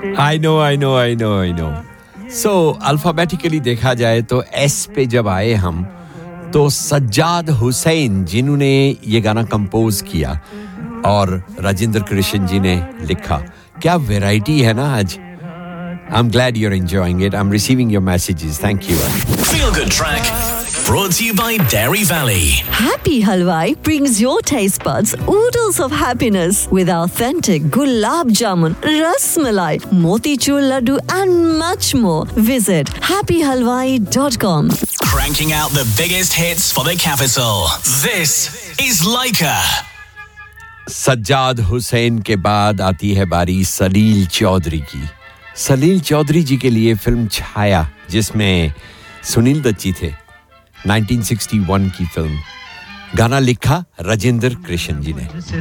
I know. So, alphabetically देखा जाए तो एस पे जब आए हम तो सज्जाद हुसैन जिन्होंने ये गाना कंपोज किया और राजेंद्र कृष्ण जी ने लिखा. क्या वैरायटी है ना आज. I'm glad you're enjoying it. I'm receiving your messages. Thank you. Feel Good Track brought to you by Dairy Valley. Happy Halwai brings your taste buds oodles of happiness with authentic gulab jamun, ras malai, motichur laddu and much more. Visit happyhalwai.com. Cranking out the biggest hits for the capital. This is Laika. Sajjad Hussain के बाद आती है बारी सलील चौधरी की. सलील चौधरी जी के लिए film छाया जिसमें सुनील दत्त थे 1961 की फिल्म. गाना लिखा राजेंद्र कृष्ण जी ने.